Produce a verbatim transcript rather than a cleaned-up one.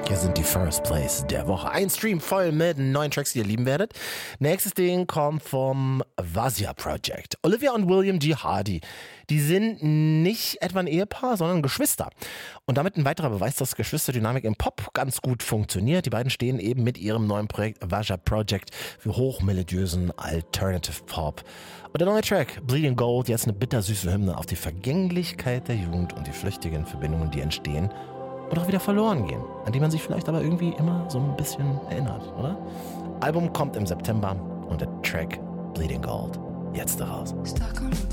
Hier sind die First Place der Woche. Ein Stream voll mit neuen Tracks, die ihr lieben werdet. Nächstes Ding kommt vom Vazia Project. Olivia und William G. Hardy. Die sind nicht etwa ein Ehepaar, sondern Geschwister. Und damit ein weiterer Beweis, dass Geschwisterdynamik im Pop ganz gut funktioniert. Die beiden stehen eben mit ihrem neuen Projekt Vazia Project für hochmelodiösen Alternative Pop. Und der neue Track, Bleeding Gold, jetzt eine bittersüße Hymne auf die Vergänglichkeit der Jugend und die flüchtigen Verbindungen, die entstehen und auch wieder verloren gehen, an die man sich vielleicht aber irgendwie immer so ein bisschen erinnert, oder? Album kommt im September und der Track Bleeding Gold jetzt daraus. Stuck on